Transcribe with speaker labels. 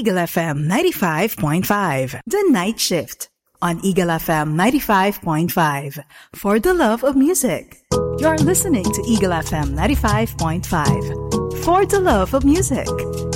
Speaker 1: Eagle FM 95.5, The Night Shift. On Eagle FM 95.5, for the love of music. You're listening to Eagle FM 95.5, for the love of music.